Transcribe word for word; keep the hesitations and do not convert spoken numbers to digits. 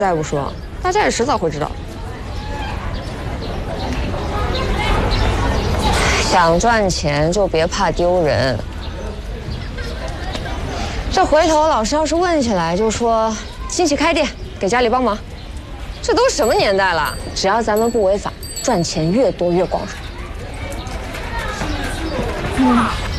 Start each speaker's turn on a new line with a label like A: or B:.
A: 再不说，大家也迟早会知道。想赚钱就别怕丢人。这回头老师要是问起来，就说欣喜开店，给家里帮忙。这都什么年代了？只要咱们不违法，赚钱越多越光荣。嗯。